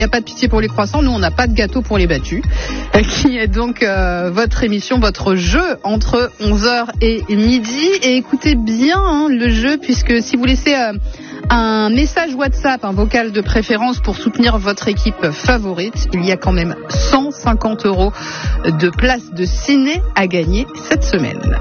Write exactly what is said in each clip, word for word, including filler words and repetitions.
Il n'y a pas de pitié pour les croissants, nous on n'a pas de gâteau pour les battus, qui est donc euh, votre émission, votre jeu entre onze heures et midi. Et écoutez bien hein, le jeu, puisque si vous laissez euh, un message WhatsApp, un vocal de préférence pour soutenir votre équipe favorite, il y a quand même cent cinquante euros de places de ciné à gagner cette semaine.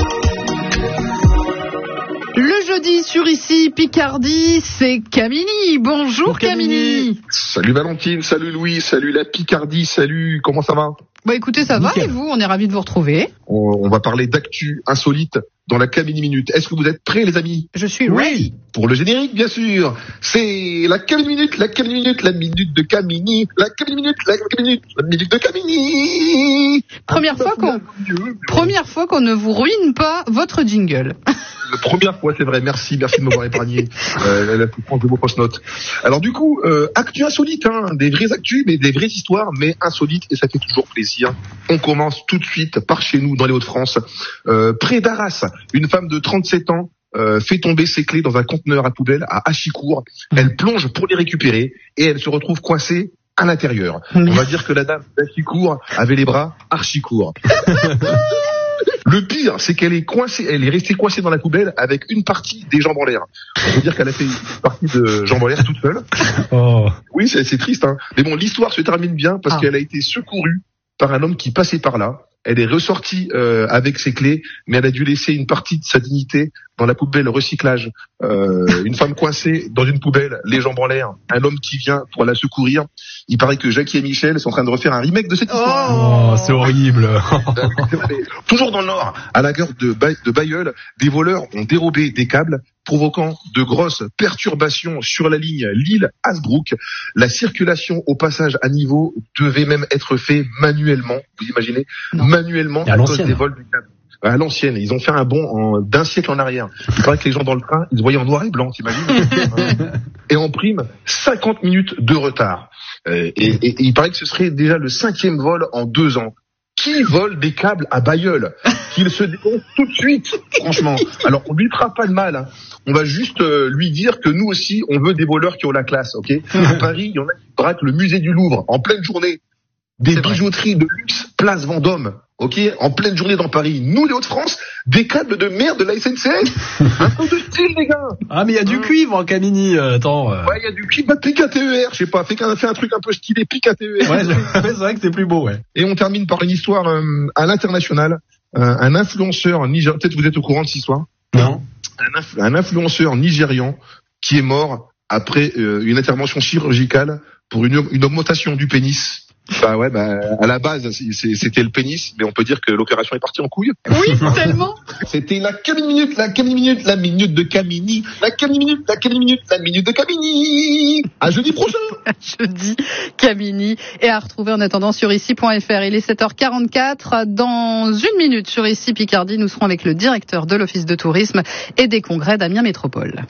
Le jeudi sur ici Picardie, c'est Camini. Bonjour Camini. Salut Valentine, salut Louis, salut la Picardie, salut, comment ça va? Bah écoutez, ça Nickel. Va et vous? On est ravis de vous retrouver. On, on va parler d'actu insolite dans la Camini Minute. Est-ce que vous êtes prêts les amis? Je suis oui. ready. Pour le générique bien sûr. C'est la Camini Minute, la Camini Minute, la minute de Camini, la Camini Minute, la Camini Minute, la minute de Camini. Première fois qu'on, première fois qu'on ne vous ruine pas votre jingle. La première fois, c'est vrai. Merci, merci de m'avoir épargné euh, la souffrance de vos post-notes. Alors du coup, euh, actu insolite, hein, des vraies actus, mais des vraies histoires, mais insolites, et ça fait toujours plaisir. On commence tout de suite par chez nous, dans les Hauts-de-France, euh, près d'Arras. Une femme de trente-sept ans euh, fait tomber ses clés dans un conteneur à poubelle à Achicourt. Elle plonge pour les récupérer et elle se retrouve coincée à l'intérieur. On va dire que la dame d'Achicourt avait les bras archi-courts. Le pire, c'est qu'elle est coincée, elle est restée coincée dans la poubelle avec une partie des jambes en l'air. On peut dire qu'elle a fait une partie de jambes en l'air toute seule. Oh. Oui, c'est, c'est triste, hein. Mais bon, l'histoire se termine bien parce ah. qu'elle a été secourue par un homme qui passait par là. Elle est ressortie euh, avec ses clés, mais elle a dû laisser une partie de sa dignité dans la poubelle recyclage. Euh, une femme coincée dans une poubelle, les jambes en l'air, un homme qui vient pour la secourir. Il paraît que Jackie et Michel sont en train de refaire un remake de cette histoire. Oh, c'est horrible. Toujours dans le Nord, à la gare de, ba- de Bailleul, des voleurs ont dérobé des câbles, provoquant de grosses perturbations sur la ligne Lille-Hasbrook. La circulation au passage à niveau devait même être fait manuellement. Vous imaginez? Non. Manuellement à, à cause des vols du câble. À l'ancienne, ils ont fait un bond en, d'un siècle en arrière. Il paraît que les gens dans le train, ils se voyaient en noir et blanc, t'imagines? Et en prime, cinquante minutes de retard. Euh, et, et, et il paraît que ce serait déjà le cinquième vol en deux ans. Qui vole des câbles à Bailleul? Qu'il se dégonfle tout de suite, franchement. Alors, on lui fera pas de mal, hein. On va juste euh, lui dire que nous aussi, on veut des voleurs qui ont la classe, ok? À Paris, il y en a qui braquent le musée du Louvre en pleine journée. Des C'est bijouteries vrai. De luxe, place Vendôme, ok? En pleine journée dans Paris. Nous, les Hauts-de-France, des câbles de merde de la S N C F. Un peu de style, les gars. Ah, mais il y a du cuivre en Camini, euh, attends. Euh... Ouais, il y a du cuivre, bah, pique un T E R, je sais pas, fais un, fais un truc un peu stylé, pique un T E R. Ouais, c'est vrai que c'est plus beau, ouais. Et on termine par une histoire euh, à l'international. Euh, un influenceur nigérian, peut-être vous êtes au courant de cette histoire? Non. Un, inf- un influenceur nigérian qui est mort après euh, une intervention chirurgicale pour une, une augmentation du pénis. Bah ouais, bah à la base c'est, c'était le pénis, mais on peut dire que l'opération est partie en couille. Oui, tellement. C'était la Camini Minute, la Camini Minute, la minute de Camini, la Camini Minute, la Camini Minute, la minute de Camini. À jeudi prochain. Jeudi Camini, et à retrouver en attendant sur ici point f r. Il est sept heures quarante-quatre. Dans une minute sur ici Picardie, nous serons avec le directeur de l'Office de tourisme et des congrès d'Amiens Métropole.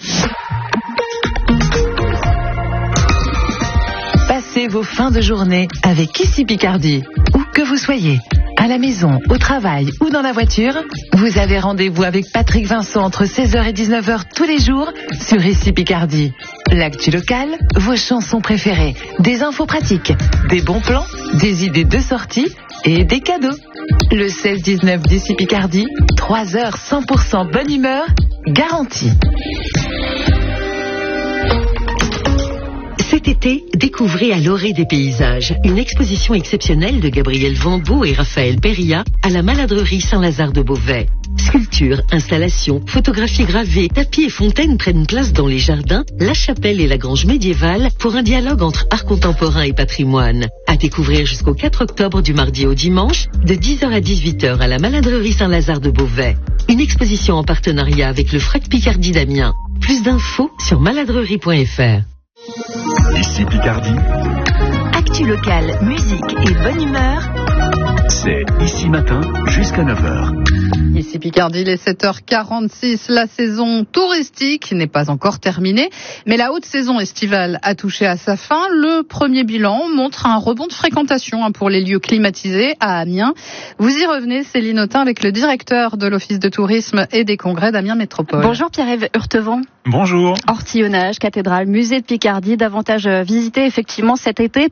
Passez vos fins de journée avec Ici Picardie. Où que vous soyez, à la maison, au travail ou dans la voiture, vous avez rendez-vous avec Patrick Vincent entre seize heures et dix-neuf heures tous les jours sur Ici Picardie. L'actu locale, vos chansons préférées, des infos pratiques, des bons plans, des idées de sortie et des cadeaux. Le seize dix-neuf d'Ici Picardie, trois heures cent pour cent bonne humeur, garantie. Cet été, découvrez à l'orée des paysages une exposition exceptionnelle de Gabriel Vambeau et Raphaël Péria à la Maladrerie Saint-Lazare de Beauvais. Sculptures, installations, photographies gravées, tapis et fontaines prennent place dans les jardins, la chapelle et la grange médiévale pour un dialogue entre art contemporain et patrimoine. À découvrir jusqu'au quatre octobre du mardi au dimanche, de dix heures à dix-huit heures à la Maladrerie Saint-Lazare de Beauvais. Une exposition en partenariat avec le Frac Picardie d'Amiens. Plus d'infos sur maladrerie point f r. Ici Picardie. Actu locale, musique et bonne humeur C'est Ici Matin jusqu'à neuf heures. Ici Picardie, il est sept heures quarante-six. La saison touristique n'est pas encore terminée, mais la haute saison estivale a touché à sa fin. Le premier bilan montre un rebond de fréquentation pour les lieux climatisés à Amiens. Vous y revenez, Céline Autain, avec le directeur de l'Office de tourisme et des congrès d'Amiens Métropole. Bonjour Pierre-Yves Hurtevant. Bonjour. Ortillonnage, cathédrale, musée de Picardie, davantage visité effectivement cet été.